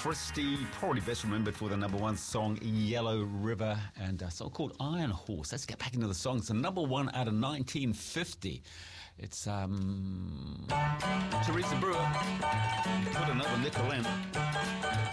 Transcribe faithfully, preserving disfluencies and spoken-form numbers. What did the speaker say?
Christie, probably best remembered for the number one song Yellow River, and a song called Iron Horse. Let's get back into the song. It's the number one out of nineteen fifty. It's um, Teresa Brewer. Put another nickel in.